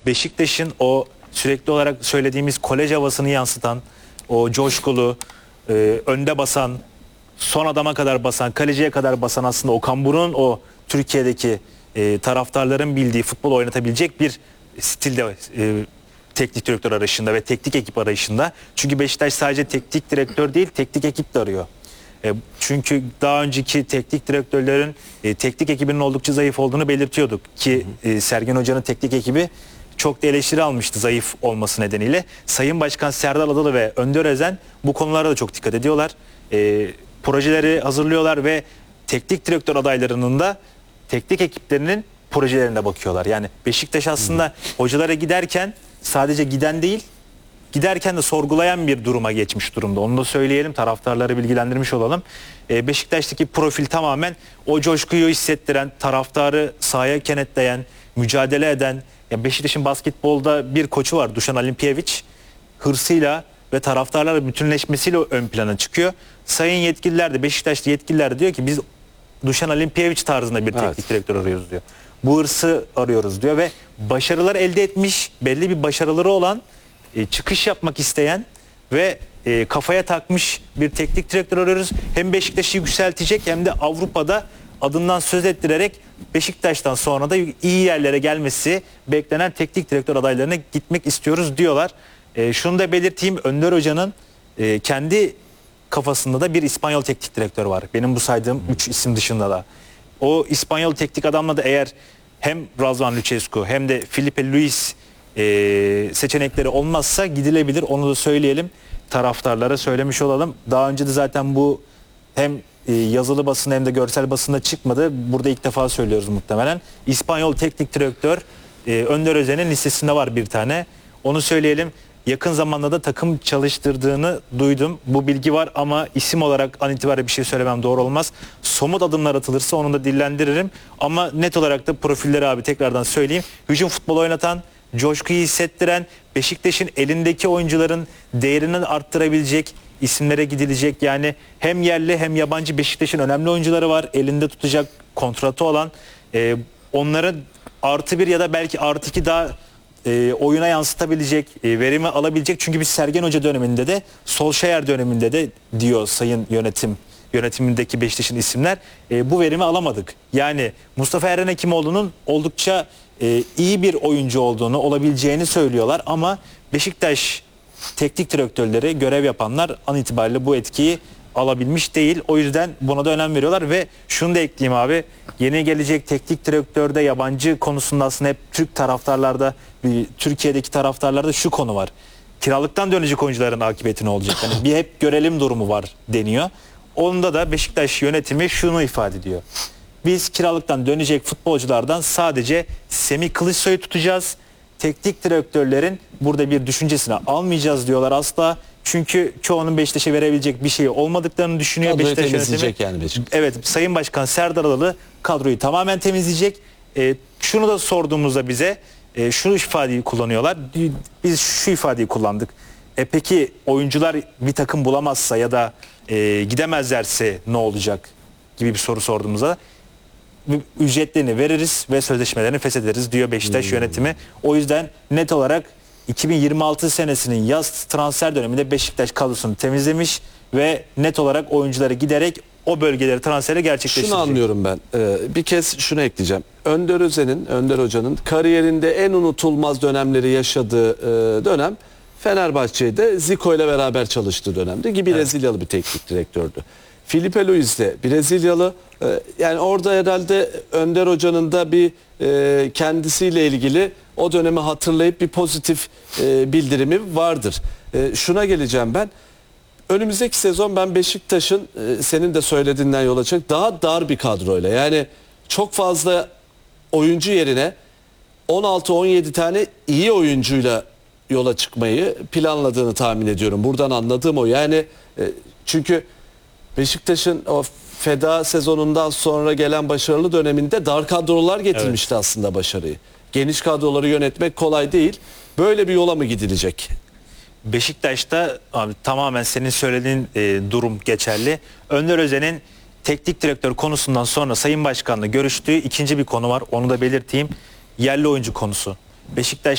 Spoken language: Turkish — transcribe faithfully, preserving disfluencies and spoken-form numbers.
Beşiktaş'ın o sürekli olarak söylediğimiz kolej havasını yansıtan, o coşkulu, e, önde basan, son adama kadar basan, kaleciye kadar basan, aslında Okan Buruk'un o Türkiye'deki e, taraftarların bildiği futbol oynatabilecek bir stilde e, teknik direktör arayışında ve teknik ekip arayışında. Çünkü Beşiktaş sadece teknik direktör değil, teknik ekip de arıyor. E, çünkü daha önceki teknik direktörlerin e, teknik ekibinin oldukça zayıf olduğunu belirtiyorduk ki e, Sergen Hoca'nın teknik ekibi çok da eleştiri almıştı zayıf olması nedeniyle. Sayın Başkan Serdar Adalı ve Önder Özen bu konulara da çok dikkat ediyorlar. E, projeleri hazırlıyorlar ve teknik direktör adaylarının da teknik ekiplerinin projelerine bakıyorlar. Yani Beşiktaş aslında hmm. hocalara giderken sadece giden değil, giderken de sorgulayan bir duruma geçmiş durumda. Onu da söyleyelim, taraftarları bilgilendirmiş olalım. Ee, Beşiktaş'taki profil tamamen o coşkuyu hissettiren, taraftarı sahaya kenetleyen, mücadele eden. Ya Beşiktaş'ın basketbolda bir koçu var, Dušan Alimpijević. Hırsıyla ve taraftarlarla bütünleşmesiyle ön plana çıkıyor. Sayın yetkililer de, Beşiktaşlı yetkililer de diyor ki biz Dušan Alimpijević tarzında bir teknik evet. direktör arıyoruz diyor. Bu hırsı arıyoruz diyor ve başarılar elde etmiş, belli bir başarıları olan, e, çıkış yapmak isteyen ve e, kafaya takmış bir teknik direktör arıyoruz. Hem Beşiktaş'ı yükseltecek hem de Avrupa'da adından söz ettirerek Beşiktaş'tan sonra da iyi yerlere gelmesi beklenen teknik direktör adaylarına gitmek istiyoruz diyorlar. E, şunu da belirteyim, Önder Hoca'nın e, kendi kafasında da bir İspanyol teknik direktör var. Benim bu saydığım üç isim dışında da. O İspanyol teknik adamla da eğer hem Razvan Lucescu hem de Filipe Luis e, seçenekleri olmazsa gidilebilir. Onu da söyleyelim. Taraftarlara söylemiş olalım. Daha önce de zaten bu hem e, yazılı basında hem de görsel basında çıkmadı. Burada ilk defa söylüyoruz muhtemelen. İspanyol teknik direktör e, Önder Özen'in listesinde var bir tane. Onu söyleyelim. Yakın zamanda da takım çalıştırdığını duydum. Bu bilgi var ama isim olarak an itibariyle bir şey söylemem doğru olmaz. Somut adımlar atılırsa onu da dillendiririm. Ama net olarak da profilleri abi tekrardan söyleyeyim. Hücum futbolu oynatan, coşkuyu hissettiren, Beşiktaş'ın elindeki oyuncuların değerini arttırabilecek isimlere gidilecek. Yani hem yerli hem yabancı Beşiktaş'ın önemli oyuncuları var. Elinde tutacak kontratı olan. E, onları artı bir ya da belki artı iki daha E, oyuna yansıtabilecek, e, verimi alabilecek. Çünkü biz Sergen Hoca döneminde de, Solskjaer döneminde de diyor sayın yönetim yönetimindeki Beşiktaş'ın isimler, e, bu verimi alamadık. Yani Mustafa Eren Hekimoğlu'nun oldukça e, iyi bir oyuncu olduğunu, olabileceğini söylüyorlar ama Beşiktaş teknik direktörleri, görev yapanlar an itibariyle bu etkiyi alabilmiş değil. O yüzden buna da önem veriyorlar ve şunu da ekleyeyim abi. Yeni gelecek teknik direktörde yabancı konusunda aslında hep Türk taraftarlarda, Türkiye'deki taraftarlarda şu konu var. Kiralıktan dönecek oyuncuların akıbeti ne olacak? Yani bir hep görelim durumu var deniyor. Onda da Beşiktaş yönetimi şunu ifade ediyor. Biz kiralıktan dönecek futbolculardan sadece Semih Kılıçsoy'u tutacağız. Teknik direktörlerin burada bir düşüncesine almayacağız diyorlar asla. Çünkü çoğunun Beşiktaş'a verebilecek bir şey olmadıklarını düşünüyor. Kadroyu Beşiktaş temizleyecek yönetimi. yani Beşiktaş. Evet, Sayın Başkan Serdar Adalı kadroyu tamamen temizleyecek. E, şunu da sorduğumuzda bize e, şu ifadeyi kullanıyorlar. Biz şu ifadeyi kullandık. E peki oyuncular bir takım bulamazsa ya da e, gidemezlerse ne olacak gibi bir soru sorduğumuzda ücretlerini veririz ve sözleşmelerini feshederiz diyor Beşiktaş hmm. yönetimi. O yüzden net olarak iki bin yirmi altı senesinin yaz transfer döneminde Beşiktaş kadrosunu temizlemiş ve net olarak oyuncuları giderek o bölgeleri transferi gerçekleştirecek. Şunu anlıyorum ben. Ee, bir kez şunu ekleyeceğim. Önder Özen'in, Önder Hoca'nın kariyerinde en unutulmaz dönemleri yaşadığı e, dönem Fenerbahçe'de Zico ile beraber çalıştığı dönemdi ki Brezilyalı evet. bir teknik direktördü. Filipe Luis de Brezilyalı. E, yani orada herhalde Önder Hoca'nın da bir e, kendisiyle ilgili o dönemi hatırlayıp bir pozitif e, bildirimi vardır. E, şuna geleceğim ben. Önümüzdeki sezon ben Beşiktaş'ın e, senin de söylediğinden yola çıkarak daha dar bir kadroyla, yani çok fazla oyuncu yerine on altı on yedi tane iyi oyuncuyla yola çıkmayı planladığını tahmin ediyorum. Buradan anladığım o. Yani e, çünkü Beşiktaş'ın o feda sezonundan sonra gelen başarılı döneminde dar kadrolar getirmişti evet. aslında başarıyı. Geniş kadroları yönetmek kolay değil. Böyle bir yola mı gidilecek? Beşiktaş'ta abi, tamamen senin söylediğin e, durum geçerli. Önder Özen'in teknik direktör konusundan sonra Sayın Başkan'la görüştüğü ikinci bir konu var. Onu da belirteyim. Yerli oyuncu konusu. Beşiktaş